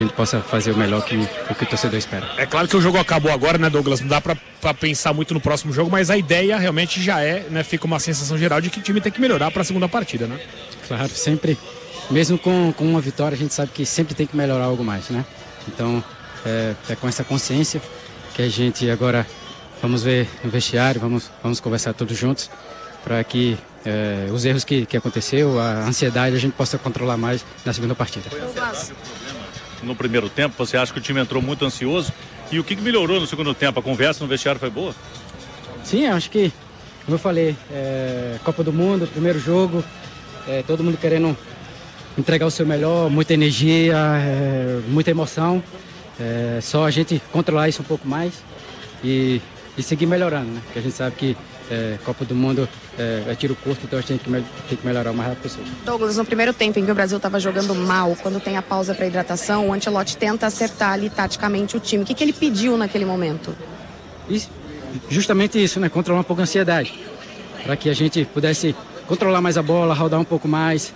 a gente possa fazer o melhor que o torcedor espera. É claro que o jogo acabou agora, né, Douglas? Não dá pra pensar muito no próximo jogo, mas a ideia realmente já é, né? Fica uma sensação geral de que o time tem que melhorar para a segunda partida, né? Claro, sempre, mesmo com uma vitória, a gente sabe que sempre tem que melhorar algo mais, né? Então, é com essa consciência que a gente agora vamos ver no vestiário, vamos conversar todos juntos para que os erros que aconteceu, a ansiedade, a gente possa controlar mais na segunda partida. No primeiro tempo, você acha que o time entrou muito ansioso? E o que melhorou no segundo tempo? A conversa no vestiário foi boa? Sim, acho que, como eu falei, Copa do Mundo, primeiro jogo, todo mundo querendo entregar o seu melhor, muita energia, muita emoção. Só a gente controlar isso um pouco mais e seguir melhorando, né? Porque a gente sabe que Copa do Mundo é tiro curto, então a gente tem que melhorar o mais rápido possível. Douglas, no primeiro tempo em que o Brasil estava jogando mal, quando tem a pausa para hidratação, o Ancelotti tenta acertar ali taticamente o time. O que ele pediu naquele momento? Justamente isso, né? Controlar um pouco a ansiedade, para que a gente pudesse controlar mais a bola, rodar um pouco mais,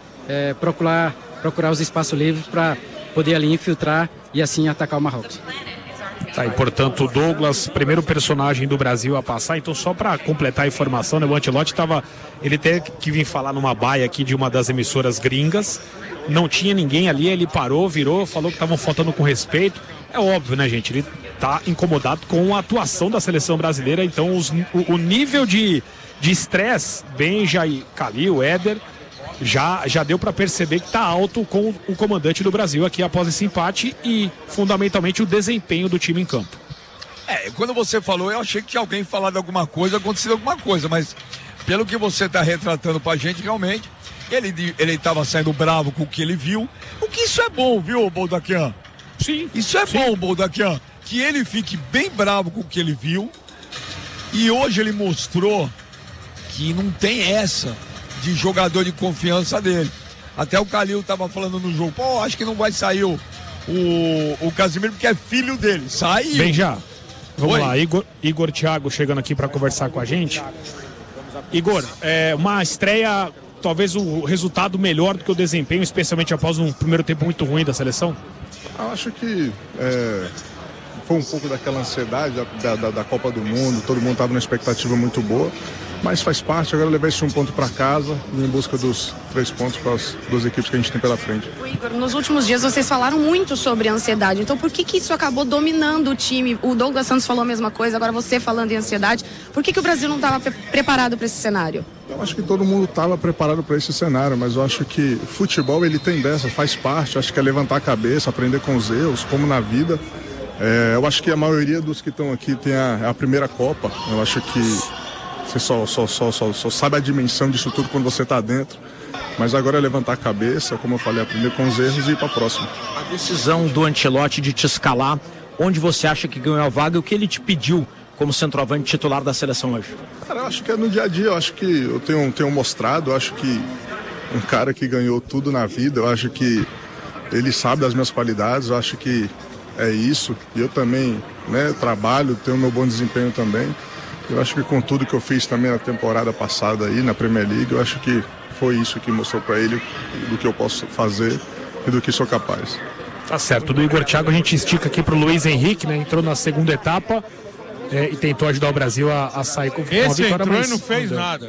procurar os espaços livres para poder ali infiltrar e assim atacar o Marrocos. Tá, e portanto o Douglas, primeiro personagem do Brasil a passar. Então, só para completar a informação, né, o Ancelotti ele teve que vir falar numa baia aqui de uma das emissoras gringas, não tinha ninguém ali, ele parou, virou, falou que estavam faltando com respeito. É óbvio, né, gente, ele tá incomodado com a atuação da seleção brasileira. Então o nível de estresse, Benja e Calil, Éder, já deu para perceber que está alto com o comandante do Brasil aqui após esse empate e, fundamentalmente, o desempenho do time em campo. Quando você falou, eu achei que tinha alguém falado alguma coisa, aconteceu alguma coisa, mas pelo que você está retratando pra gente, realmente, ele estava saindo bravo com o que ele viu, o que isso é bom, viu, Boldaquian? Sim. Isso é bom, Boldaquian, que ele fique bem bravo com o que ele viu e hoje ele mostrou que não tem essa de jogador de confiança dele. Até o Calil tava falando no jogo, acho que não vai sair o Casimiro porque é filho dele. Saiu. Bem, já. Vamos lá, Igor Thiago chegando aqui para conversar com a gente. Igor, uma estreia, talvez o resultado melhor do que o desempenho, especialmente após um primeiro tempo muito ruim da seleção? Eu acho que foi um pouco daquela ansiedade da Copa do Mundo, todo mundo estava numa expectativa muito boa. Mas faz parte, agora levar esse um ponto para casa e em busca dos 3 pontos para as duas equipes que a gente tem pela frente. Igor, nos últimos dias vocês falaram muito sobre ansiedade, então por que isso acabou dominando o time? O Douglas Santos falou a mesma coisa, agora você falando em ansiedade. Por que o Brasil não estava preparado para esse cenário? Eu acho que todo mundo estava preparado para esse cenário, mas eu acho que futebol ele tem dessa, faz parte, acho que é levantar a cabeça, aprender com os erros, como na vida. Eu acho que a maioria dos que estão aqui tem a primeira Copa, eu acho que você só sabe a dimensão disso tudo quando você está dentro. Mas agora é levantar a cabeça, como eu falei, aprender com os erros e ir para a próxima. A decisão do Ancelotti de te escalar, onde você acha que ganhou a vaga e o que ele te pediu como centroavante titular da seleção hoje? Cara, eu acho que é no dia a dia, eu acho que eu tenho mostrado, eu acho que um cara que ganhou tudo na vida, eu acho que ele sabe das minhas qualidades, eu acho que é isso. E eu também, né, trabalho, tenho meu bom desempenho também. Eu acho que com tudo que eu fiz também na temporada passada aí, na Premier League, eu acho que foi isso que mostrou para ele do que eu posso fazer e do que sou capaz. Tá certo, do Igor Thiago a gente estica aqui pro Luiz Henrique, né? Entrou na segunda etapa e tentou ajudar o Brasil a sair com a vitória, mas e não fez nada.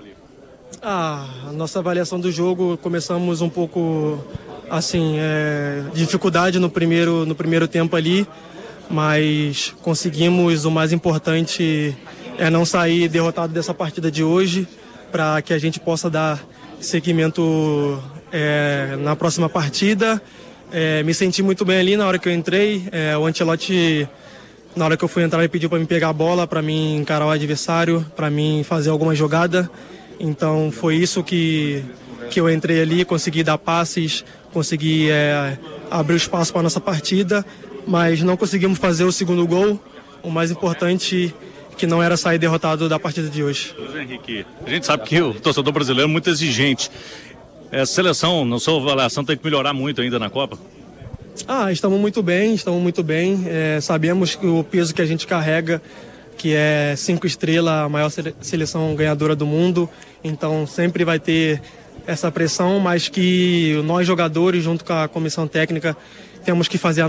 A nossa avaliação do jogo, começamos um pouco assim, dificuldade no primeiro tempo ali, mas conseguimos. O mais importante é não sair derrotado dessa partida de hoje, para que a gente possa dar seguimento na próxima partida. Me senti muito bem ali na hora que eu entrei. O Ancelotti, na hora que eu fui entrar, ele pediu para me pegar a bola, para mim encarar o adversário, para mim fazer alguma jogada. Então foi isso que eu entrei ali, consegui dar passes, consegui abrir o espaço para a nossa partida, mas não conseguimos fazer o segundo gol. O mais importante que não era sair derrotado da partida de hoje. Luiz Henrique, a gente sabe que o torcedor brasileiro é muito exigente. A seleção, na sua avaliação, tem que melhorar muito ainda na Copa? Estamos muito bem. Sabemos que o peso que a gente carrega, que é 5 estrelas, a maior seleção ganhadora do mundo, então sempre vai ter essa pressão, mas que nós jogadores, junto com a comissão técnica temos que fazer a